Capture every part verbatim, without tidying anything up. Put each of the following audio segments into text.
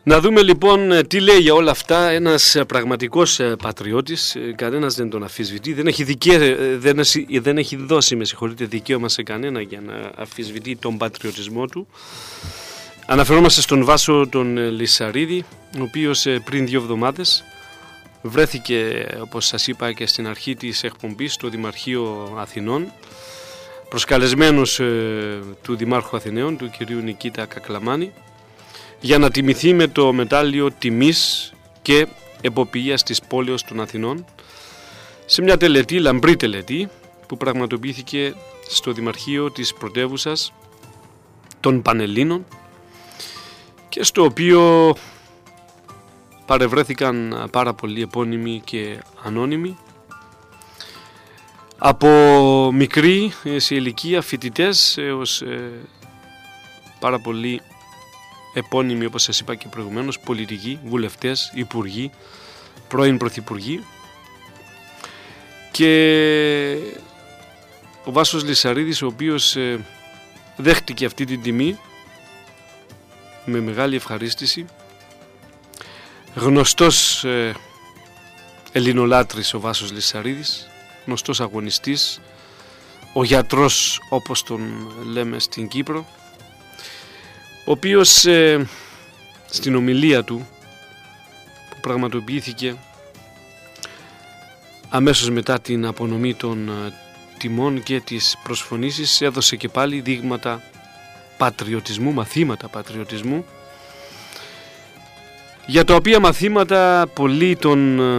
Να δούμε λοιπόν τι λέει για όλα αυτά ένας πραγματικός πατριώτης. Κανένας δεν τον αμφισβητεί, δεν έχει, δικαι... δεν, δεν έχει δώσει με συγχωρείτε, δικαίωμα σε κανένα για να αμφισβητεί τον πατριωτισμό του. Αναφερόμαστε στον Βάσο τον Λυσαρίδη, ο οποίος πριν δύο εβδομάδες βρέθηκε, όπως σας είπα και στην αρχή της εκπομπής, στο Δημαρχείο Αθηνών, προσκαλεσμένος ε, του Δημάρχου Αθηναίων, του κυρίου Νικήτα Κακλαμάνη, για να τιμηθεί με το μετάλλιο τιμής και εποποιίας της πόλεως των Αθηνών σε μια τελετή, λαμπρή τελετή, που πραγματοποιήθηκε στο Δημαρχείο της πρωτεύουσας των Πανελλήνων και στο οποίο παρευρέθηκαν πάρα πολλοί επώνυμοι και ανώνυμοι, από μικροί σε ηλικία φοιτητές έως ε, πάρα πολλοί επώνυμοι, όπως σας είπα και προηγουμένως, πολιτικοί, βουλευτές, υπουργοί, πρώην πρωθυπουργοί. Και ο Βάσος Λυσαρίδης, ο οποίος ε, δέχτηκε αυτή την τιμή με μεγάλη ευχαρίστηση, γνωστός ε, ελληνολάτρης ο Βάσος Λυσαρίδης, γνωστός αγωνιστής, ο γιατρός όπως τον λέμε στην Κύπρο, ο οποίος ε, στην ομιλία του που πραγματοποιήθηκε αμέσως μετά την απονομή των ε, τιμών και τις προσφωνήσεις, έδωσε και πάλι δείγματα πατριωτισμού, μαθήματα πατριωτισμού, για τα οποία μαθήματα πολλοί, τον, ε,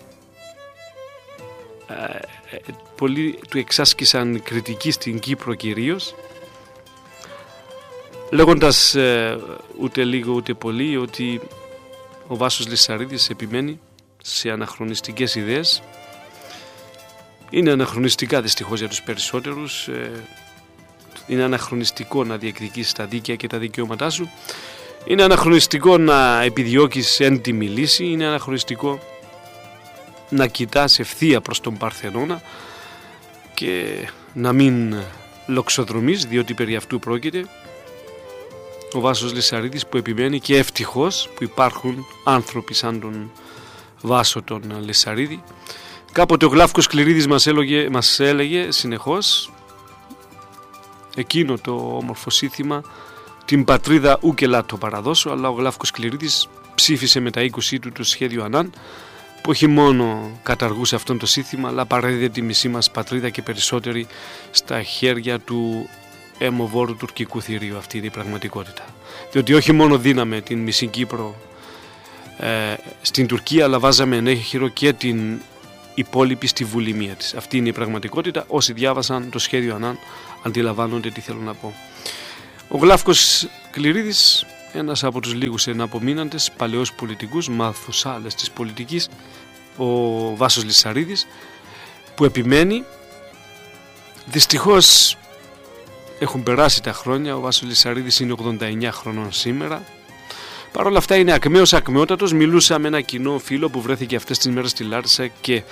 ε, πολλοί του εξάσκησαν κριτική στην Κύπρο κυρίως, λέγοντας ε, ούτε λίγο ούτε πολύ ότι ο Βάσος Λυσαρίδης επιμένει σε αναχρονιστικές ιδέες. Είναι αναχρονιστικά δυστυχώς για τους περισσότερους, ε, είναι αναχρονιστικό να διεκδικείς τα δίκαια και τα δικαιώματά σου, είναι αναχρονιστικό να επιδιώκεις έντιμη λύση, είναι αναχρονιστικό να κοιτάς ευθεία προς τον Παρθενώνα και να μην λοξοδρομείς, διότι περί αυτού πρόκειται. Ο Βάσος Λυσαρίδης που επιμένει, και ευτυχώς που υπάρχουν άνθρωποι σαν τον Βάσο τον Λυσαρίδη. Κάποτε ο Γλάφκος Κληρίδης μας έλεγε, μας έλεγε συνεχώς εκείνο το όμορφο σύνθημα, την πατρίδα ου και λάτω παραδώσω, αλλά ο Γλάφκος Κληρίδης ψήφισε με τα είκοσι του το σχέδιο Ανάν, που όχι μόνο καταργούσε αυτόν το σύνθημα, αλλά παρέδιδε τη μισή μας πατρίδα και περισσότερη στα χέρια του αιμοβόρου τουρκικού θηρίου. Αυτή είναι η πραγματικότητα. Διότι όχι μόνο δίναμε την μισή Κύπρο ε, στην Τουρκία, αλλά βάζαμε ενέχειρο και την υπόλοιπη στη βουλημία της. Αυτή είναι η πραγματικότητα. Όσοι διάβασαν το σχέδιο Ανάν αντιλαμβάνονται τι θέλω να πω. Ο Γλάφκος Κληρίδης, ένας από τους λίγους εναπομείναντες παλαιούς πολιτικούς, μαθουσάλες της πολιτικής, ο Βάσος Λυσαρίδης, που επιμένει. Δυστυχώς έχουν περάσει τα χρόνια, ο Βάσος Λυσαρίδης είναι ογδόντα εννιά χρονών σήμερα. Παρ' όλα αυτά είναι ακμαίος ακμαιότατος. Μιλούσα με ένα κοινό φίλο που βρέθηκε αυτές τις μέρες στη Λάρισα και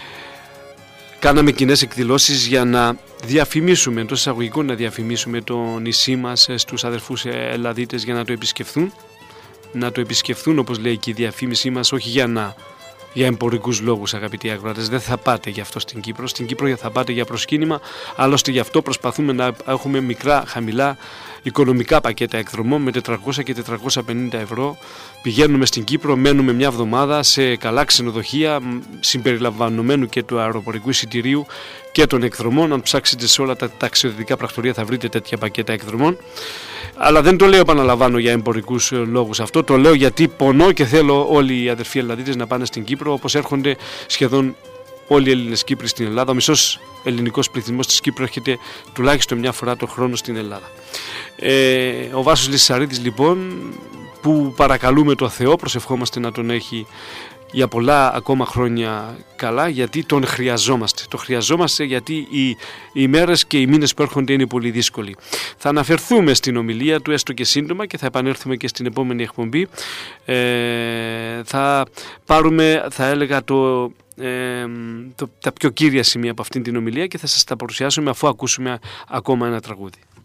κάναμε κοινές εκδηλώσεις για να διαφημίσουμε, εντός εισαγωγικών να διαφημίσουμε το νησί μας στους αδερφούς Ελλαδίτες για να το επισκεφθούν. Να το επισκεφθούν, όπως λέει και η διαφήμισή μας, όχι για να... για εμπορικούς λόγους, αγαπητοί ακροατές. Δεν θα πάτε γι' αυτό στην Κύπρο. Στην Κύπρο θα πάτε για προσκύνημα. Άλλωστε γι' αυτό προσπαθούμε να έχουμε μικρά, χαμηλά οικονομικά πακέτα εκδρομών με τετρακόσια και τετρακόσια πενήντα ευρώ. Πηγαίνουμε στην Κύπρο, μένουμε μια εβδομάδα σε καλά ξενοδοχεία, συμπεριλαμβανομένου και του αεροπορικού εισιτηρίου και των εκδρομών. Αν ψάξετε σε όλα τα ταξιδιωτικά πρακτορεία θα βρείτε τέτοια πακέτα εκδρομών. Αλλά δεν το λέω, επαναλαμβάνω, για εμπορικούς λόγους αυτό. Το λέω γιατί πονώ και θέλω όλοι οι αδερφοί Ελλαδίτες να πάνε στην Κύπρο, όπως έρχονται σχεδόν όλοι οι Έλληνες Κύπροι στην Ελλάδα. Ο μισός ελληνικός πληθυσμός της Κύπρου έρχεται τουλάχιστον μια φορά το χρόνο στην Ελλάδα. Ε, ο Βάσος Λυσαρίδης λοιπόν, που παρακαλούμε το Θεό, προσευχόμαστε να τον έχει για πολλά ακόμα χρόνια καλά, γιατί τον χρειαζόμαστε. Το χρειαζόμαστε γιατί οι, οι μέρες και οι μήνες που έρχονται είναι πολύ δύσκολοι. Θα αναφερθούμε στην ομιλία του έστω και σύντομα και θα επανέλθουμε και στην επόμενη εκπομπή. Ε, θα πάρουμε, θα έλεγα, το... Ε, το, τα πιο κύρια σημεία από αυτήν την ομιλία και θα σας τα παρουσιάσουμε αφού ακούσουμε ακόμα ένα τραγούδι.